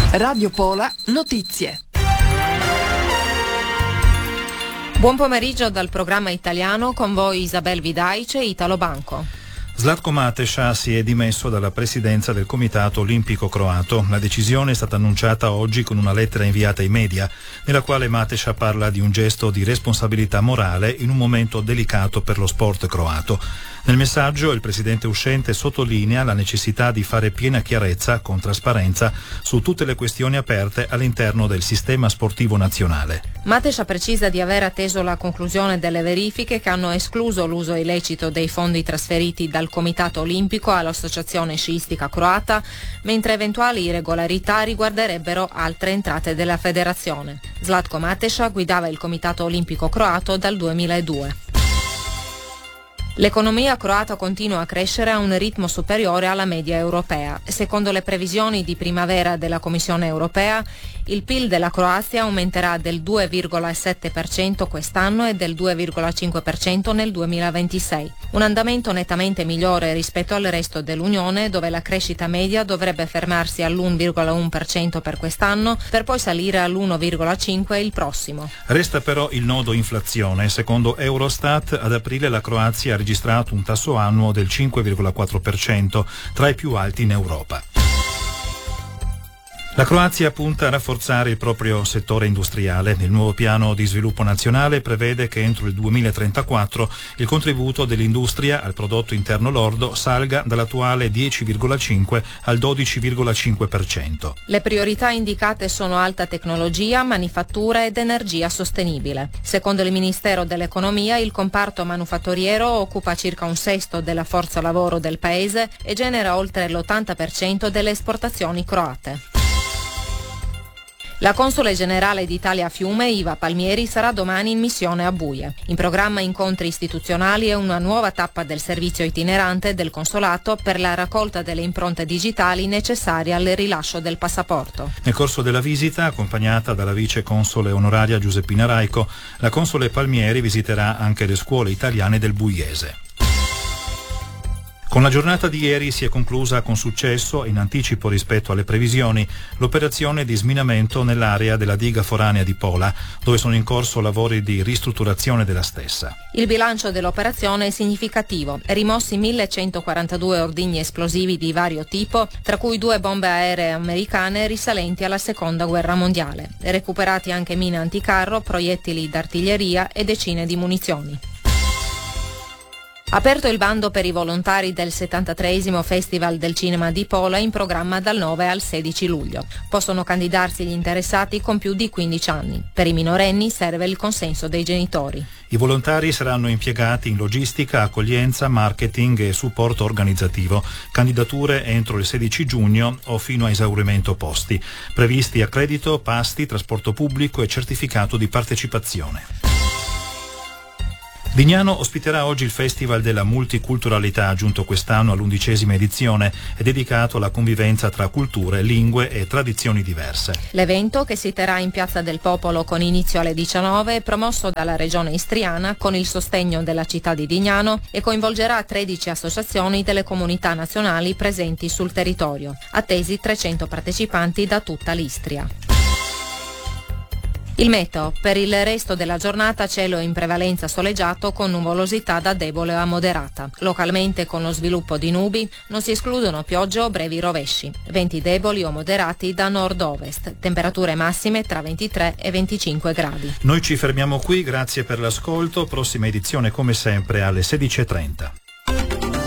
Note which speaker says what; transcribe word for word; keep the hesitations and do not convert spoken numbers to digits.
Speaker 1: Radio Pola Notizie.
Speaker 2: Buon pomeriggio dal programma italiano, con voi Isabel Vidaice, Italo Banco.
Speaker 3: Zlatko Mateša si è dimesso dalla presidenza del Comitato Olimpico Croato. La decisione è stata annunciata oggi con una lettera inviata ai media, nella quale Mateša parla di un gesto di responsabilità morale in un momento delicato per lo sport croato. Nel messaggio il presidente uscente sottolinea la necessità di fare piena chiarezza, con trasparenza, su tutte le questioni aperte all'interno del sistema sportivo nazionale.
Speaker 2: Mateša precisa di aver atteso la conclusione delle verifiche che hanno escluso l'uso illecito dei fondi trasferiti dal Comitato Olimpico all'Associazione Sciistica Croata, mentre eventuali irregolarità riguarderebbero altre entrate della federazione. Zlatko Mateša guidava il Comitato Olimpico Croato dal duemiladue. L'economia croata continua a crescere a un ritmo superiore alla media europea. Secondo le previsioni di primavera della Commissione europea, il P I L della Croazia aumenterà del due virgola sette per cento quest'anno e del due virgola cinque per cento nel duemilaventisei. Un andamento nettamente migliore rispetto al resto dell'Unione, dove la crescita media dovrebbe fermarsi all'uno virgola uno per cento per quest'anno, per poi salire all'uno virgola cinque per cento il prossimo.
Speaker 3: Resta però il nodo inflazione. Secondo Eurostat, ad aprile la Croazia ha registrato un tasso annuo del cinque virgola quattro per cento, tra i più alti in Europa. La Croazia punta a rafforzare il proprio settore industriale. Il nuovo piano di sviluppo nazionale prevede che entro il duemilatrentaquattro il contributo dell'industria al prodotto interno lordo salga dall'attuale dieci virgola cinque al dodici virgola cinque per cento.
Speaker 2: Le priorità indicate sono alta tecnologia, manifattura ed energia sostenibile. Secondo il Ministero dell'Economia, il comparto manufatturiero occupa circa un sesto della forza lavoro del paese e genera oltre l'ottanta per cento delle esportazioni croate. La console generale d'Italia a Fiume, Iva Palmieri, sarà domani in missione a Buie. In programma incontri istituzionali e una nuova tappa del servizio itinerante del consolato per la raccolta delle impronte digitali necessarie al rilascio del passaporto.
Speaker 3: Nel corso della visita, accompagnata dalla vice console onoraria Giuseppina Raico, la console Palmieri visiterà anche le scuole italiane del Buiese. Con la giornata di ieri si è conclusa con successo, in anticipo rispetto alle previsioni, l'operazione di sminamento nell'area della diga foranea di Pola, dove sono in corso lavori di ristrutturazione della stessa.
Speaker 2: Il bilancio dell'operazione è significativo: rimossi millecentoquarantadue ordigni esplosivi di vario tipo, tra cui due bombe aeree americane risalenti alla seconda guerra mondiale. Recuperati anche mine anticarro, proiettili d'artiglieria e decine di munizioni. Aperto il bando per i volontari del settantatreesimo Festival del Cinema di Pola, in programma dal nove al sedici luglio. Possono candidarsi gli interessati con più di quindici anni. Per i minorenni serve il consenso dei genitori.
Speaker 3: I volontari saranno impiegati in logistica, accoglienza, marketing e supporto organizzativo. Candidature entro il sedici giugno o fino a esaurimento posti. Previsti accredito, pasti, trasporto pubblico e certificato di partecipazione. Dignano ospiterà oggi il Festival della Multiculturalità, giunto quest'anno all'undicesima edizione, è dedicato alla convivenza tra culture, lingue e tradizioni diverse.
Speaker 2: L'evento, che si terrà in Piazza del Popolo con inizio alle diciannove, è promosso dalla Regione Istriana con il sostegno della città di Dignano e coinvolgerà tredici associazioni delle comunità nazionali presenti sul territorio. Attesi trecento partecipanti da tutta l'Istria. Il meteo: per il resto della giornata cielo in prevalenza soleggiato con nuvolosità da debole a moderata. Localmente, con lo sviluppo di nubi, non si escludono piogge o brevi rovesci. Venti deboli o moderati da nord-ovest. Temperature massime tra ventitré e venticinque gradi.
Speaker 3: Noi ci fermiamo qui, grazie per l'ascolto. Prossima edizione come sempre alle sedici e trenta.